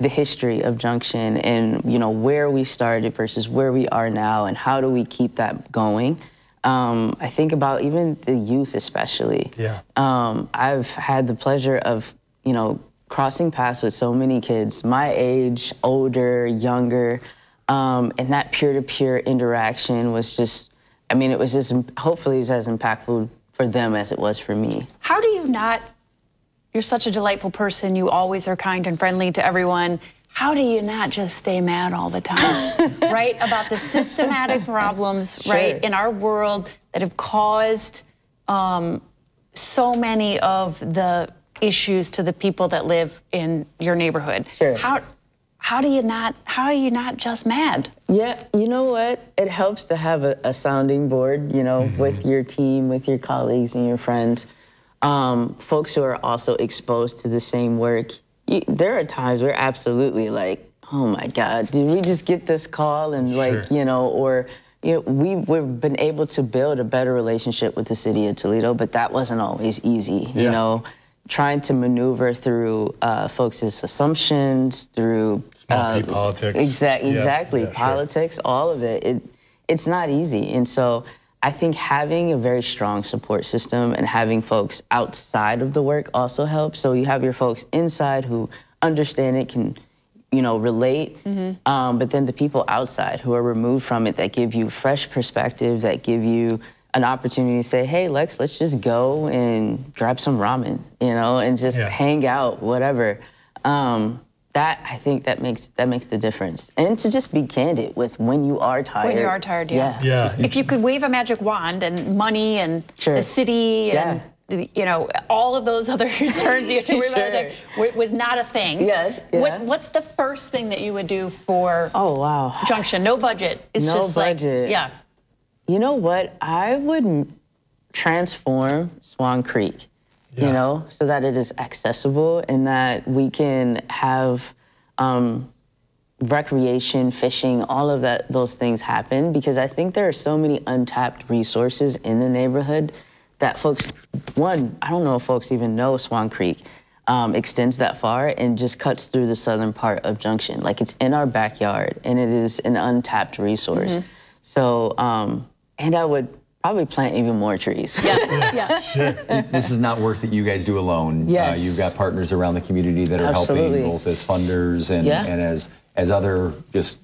the history of Junction and, where we started versus where we are now and how do we keep that going. I think about even the youth especially. Yeah. I've had the pleasure of, crossing paths with so many kids, my age, older, younger, and that peer-to-peer interaction was just, it was just, hopefully it was as impactful for them as it was for me. How do you not, you're such a delightful person, you always are kind and friendly to everyone. How do you not just stay mad all the time, right? About the systematic problems, Sure. right, in our world that have caused so many of the issues to the people that live in your neighborhood. Sure. How do you not just mad? Yeah, you know what? It helps to have a sounding board, with your team, with your colleagues and your friends. Folks who are also exposed to the same work. There are times where absolutely like, oh my God, did we just get this call? And Sure. we've been able to build a better relationship with the city of Toledo, but that wasn't always easy, trying to maneuver through folks' assumptions, through Small P politics. Exactly. Yeah, Politics, all of it. It's not easy. And so I think having a very strong support system and having folks outside of the work also helps. So you have your folks inside who understand it, can, relate, but then the people outside who are removed from it that give you fresh perspective, that give you an opportunity to say, hey, Lex, let's just go and grab some ramen, and just hang out, whatever. I think that makes the difference. And to just be candid with when you are tired. When you are tired, yeah. Yeah. If you could wave a magic wand and money and Sure. the city and all of those other concerns you have to worry about was not a thing. Yes. Yeah. What's the first thing that you would do for Oh, wow. Junction? No budget. It's No just budget. like, yeah. You know what? I would transform Swan Creek, so that it is accessible and that we can have recreation, fishing, all of those things happen, because I think there are so many untapped resources in the neighborhood that folks, I don't know if folks even know Swan Creek extends that far and just cuts through the southern part of Junction. Like, it's in our backyard and it is an untapped resource. So, and I would probably plant even more trees. Yeah. Sure. This is not work that you guys do alone. Yes. You've got partners around the community that are Absolutely. helping, both as funders and as other just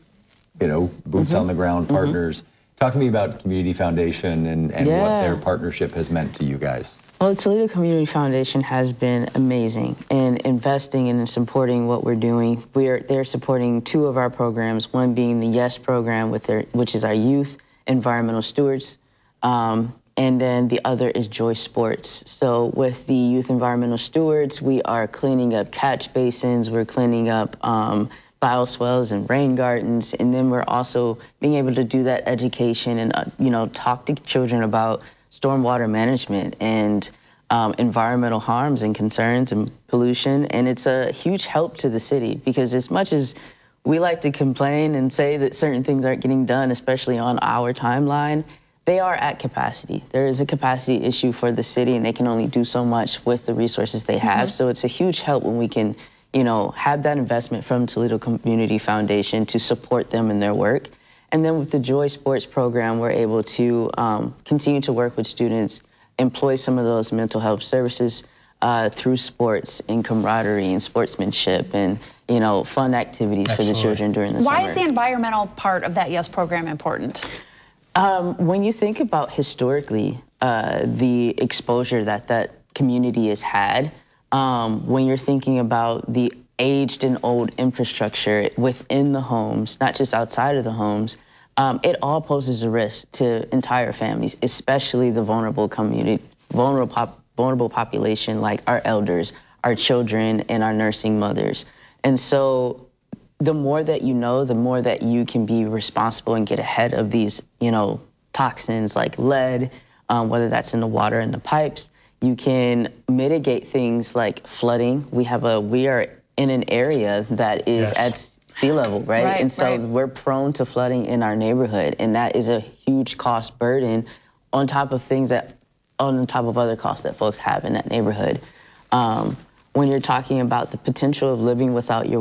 boots on the ground partners. Talk to me about Community Foundation and what their partnership has meant to you guys. Well, the Toledo Community Foundation has been amazing in investing and in supporting what we're doing. They're supporting two of our programs, one being the YES program, which is our youth environmental stewards, and then the other is Joy Sports. So with the youth environmental stewards, we are cleaning up catch basins, we're cleaning up bioswales and rain gardens, and then we're also being able to do that education and talk to children about stormwater management and environmental harms and concerns and pollution. And it's a huge help to the city, because as much as we like to complain and say that certain things aren't getting done, especially on our timeline, they are at capacity. There is a capacity issue for the city, and they can only do so much with the resources they have. So it's a huge help when we can, have that investment from Toledo Community Foundation to support them in their work. And then with the Joy Sports program, we're able to continue to work with students, employ some of those mental health services through sports and camaraderie and sportsmanship and, fun activities for the children during the summer. Why is the environmental part of that YES program important? When you think about historically the exposure that community has had, when you're thinking about the aged and old infrastructure within the homes, not just outside of the homes, it all poses a risk to entire families, especially the vulnerable community, vulnerable population like our elders, our children, and our nursing mothers. And so the more that you know, the more that you can be responsible and get ahead of these, toxins like lead, whether that's in the water and the pipes. You can mitigate things like flooding. We are in an area that is at sea level, right? And so we're prone to flooding in our neighborhood, and that is a huge cost burden on top of other costs that folks have in that neighborhood. When you're talking about the potential of living without your